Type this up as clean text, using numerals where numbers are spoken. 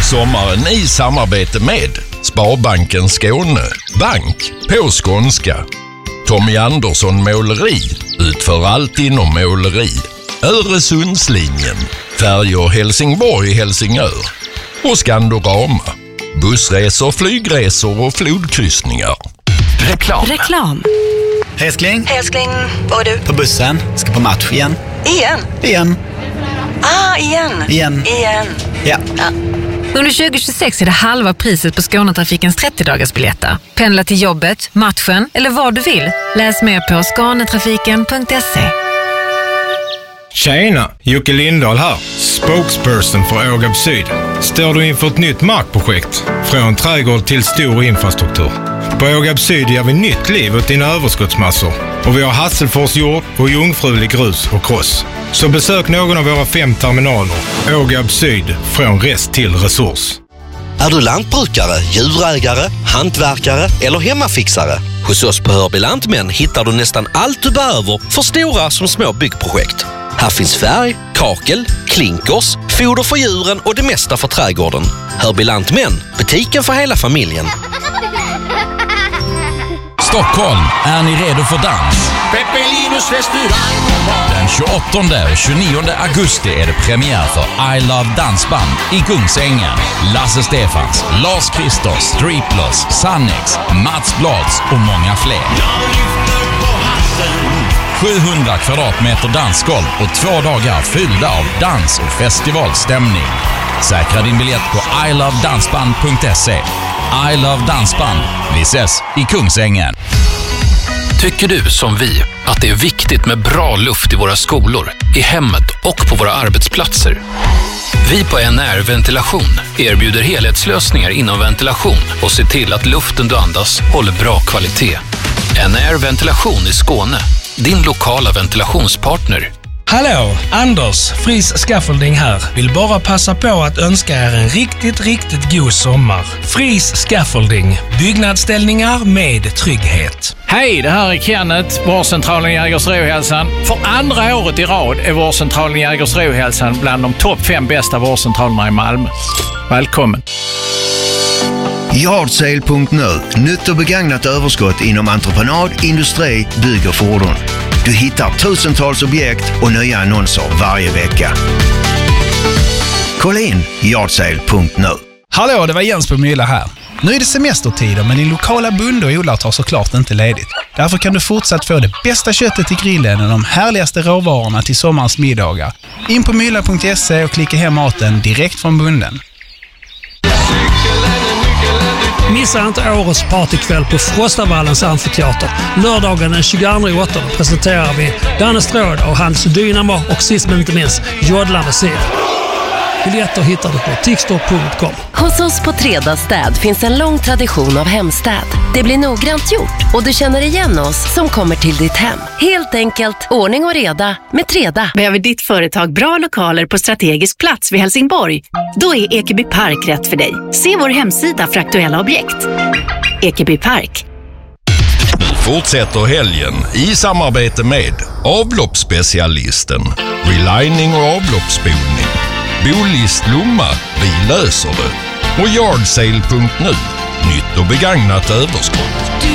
Sommaren i samarbete med Sparbanken Skåne, bank på skånska. Tommy Andersson Måleri, utför allt inom måleri. Öresundslinjen, färjor Helsingborg-Helsingör. Och Skandorama, bussresor, flygresor och flodkryssningar. Reklam. Älskling, vad är du? på bussen, ska på match igen. Igen? Igen. Igen. Ja. Under 2026 är det halva priset på Skånetrafikens 30-dagarsbiljetter. Pendla till jobbet, matchen eller vad du vill. Läs mer på skanetrafiken.se. Tjena, Jocke Lindahl här. Spokesperson för Ågab Syd. Står du inför ett nytt markprojekt? Från trädgård till stor infrastruktur. På Ågab Syd ger vi nytt liv åt dina överskottsmassor. Och vi har Hasselfors jord och jungfrulig grus och kross. Så besök någon av våra 5 terminaler. Ågab Syd, från rest till resurs. Är du lantbrukare, djurägare, hantverkare eller hemmafixare? Hos oss på Hörby Lantmän hittar du nästan allt du behöver för stora som små byggprojekt. Här finns färg, kakel, klinkers, foder för djuren och det mesta för trädgården. Hörby Lantmän, butiken för hela familjen. Stockholm, är ni redo för dans? Peppelinos restaurang. Den 28 och 29 augusti är det premiär för I Love Dansband i Kungsängen. Lasse Stefans, Lars Kristers, Striplers, Sannex, Mats Blads och många fler. 700 kvadratmeter dansgolv och 2 dagar fyllda av dans och festivalstämning. Säkra din biljett på ilovedansband.se. I Love Dansband. Vi ses i Kungsängen. Tycker du som vi att det är viktigt med bra luft i våra skolor, i hemmet och på våra arbetsplatser? Vi på NR Ventilation erbjuder helhetslösningar inom ventilation och ser till att luften du andas håller bra kvalitet. NR Ventilation i Skåne, din lokala ventilationspartner. Hallå, Anders, Fris Scaffolding här. Vill bara passa på att önska er en riktigt god sommar. Fris Scaffolding, byggnadsställningar med trygghet. Hej, det här är Kenneth, vårdcentralen Jägersro-hälsan. För andra året i rad är vårdcentralen Jägersro-hälsan bland de topp 5 bästa vårdcentralerna i Malmö. Välkommen. Yardsale.nu. Nytt och begagnat överskott inom entreprenad, industri, bygg och fordon. Du hittar tusentals objekt och nya annonser varje vecka. Kolla in Yardsale.nu. Hallå, det var Jens på Mylla här. Nu är det semestertider, men din lokala bonde och odlare tar såklart inte ledigt. Därför kan du fortsatt få det bästa köttet till grillen och de härligaste råvarorna till sommarens middagar. In på mylla.se och klicka hem maten direkt från bonden. Missa inte årets partykväll på Frostavallens amfiteater. Lördagen den 22/8 presenterar vi Danne Stråd och hans Dynamo och sist men inte minst Jodlande Sil. Biljetter hittar du på tixtor.com. Hos oss på Treda Städ finns en lång tradition av hemstäd. Det blir noggrant gjort och du känner igen oss som kommer till ditt hem. Helt enkelt, ordning och reda med Treda. Behöver ditt företag bra lokaler på strategisk plats vid Helsingborg? Då är Ekeby Park rätt för dig. Se vår hemsida för aktuella objekt. Ekeby Park. Nu fortsätter helgen i samarbete med avloppsspecialisten, relining och avloppsspolning. Bolist Lomma, vi löser det. Och Yardsale.nu, nytt och begagnat överskott.